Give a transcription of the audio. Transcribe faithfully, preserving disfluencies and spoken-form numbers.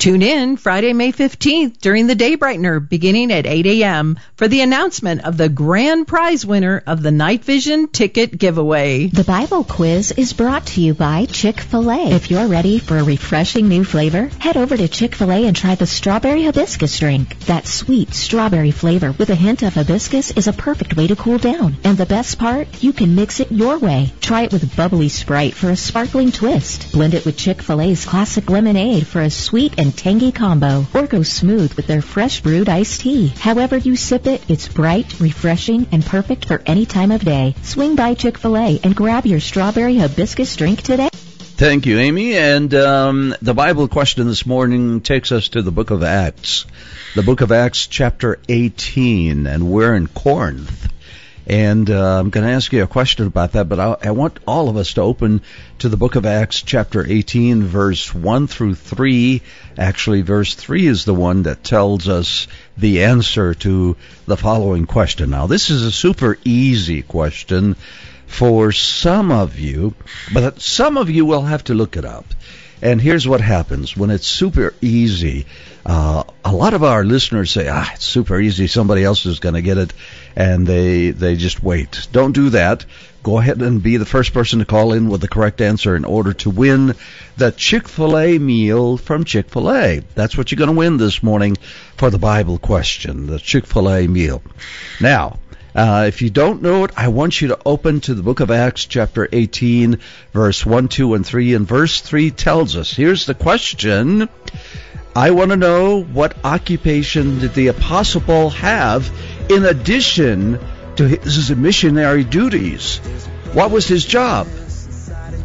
Tune in Friday, May fifteenth during the Day Brightener beginning at eight a.m. for the announcement of the grand prize winner of the Night Vision ticket giveaway. The Bible quiz is brought to you by Chick-fil-A. If you're ready for a refreshing new flavor, head over to Chick-fil-A and try the strawberry hibiscus drink. That sweet strawberry flavor with a hint of hibiscus is a perfect way to cool down. And the best part, you can mix it your way. Try it with bubbly Sprite for a sparkling twist. Blend it with Chick-fil-A's classic lemonade for a sweet and tangy combo. Or go smooth with their fresh brewed iced tea. However you sip it, it's bright, refreshing, and perfect for any time of day. Swing by Chick-fil-A and grab your strawberry hibiscus drink today. Thank you, Amy. And um, the Bible question this morning takes us to the book of Acts. The book of Acts, chapter eighteen, and we're in Corinth. And uh, I'm going to ask you a question about that, but I, I want all of us to open to the book of Acts, chapter eighteen, verse one through three. Actually, verse three is the one that tells us the answer to the following question. Now, this is a super easy question for some of you, but some of you will have to look it up. And here's what happens when it's super easy. Uh, a lot of our listeners say, ah, it's super easy, somebody else is going to get it, and they they just wait. Don't do that. Go ahead and be the first person to call in with the correct answer in order to win the Chick-fil-A meal from Chick-fil-A. That's what you're going to win this morning for the Bible question, the Chick-fil-A meal. Now, Uh, if you don't know it, I want you to open to the book of Acts, chapter eighteen, verse one, two, and three. And verse three tells us, here's the question. I want to know, what occupation did the Apostle Paul have in addition to his missionary duties? What was his job?